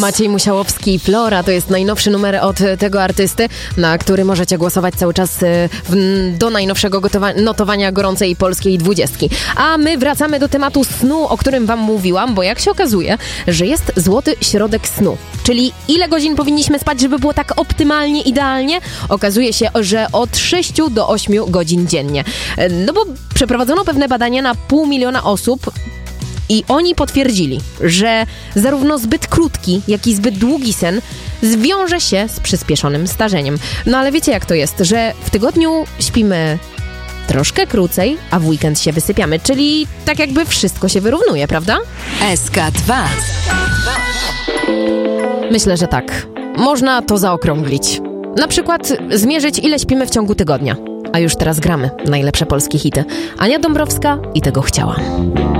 Maciej Musiałowski, Flora, to jest najnowszy numer od tego artysty, na który możecie głosować cały czas do najnowszego notowania gorącej polskiej 20. A my wracamy do tematu snu, o którym wam mówiłam, bo jak się okazuje, że jest złoty środek snu. Czyli ile godzin powinniśmy spać, żeby było tak optymalnie, idealnie? Okazuje się, że od 6 do 8 godzin dziennie. No bo przeprowadzono pewne badania na 500 000 osób i oni potwierdzili, że zarówno zbyt krótki, jak i zbyt długi sen zwiąże się z przyspieszonym starzeniem. No ale wiecie jak to jest, że w tygodniu śpimy troszkę krócej, a w weekend się wysypiamy, czyli tak jakby wszystko się wyrównuje, prawda? SK2. Myślę, że tak. Można to zaokrąglić. Na przykład zmierzyć, ile śpimy w ciągu tygodnia. A już teraz gramy najlepsze polskie hity. Ania Dąbrowska i Tego chciała.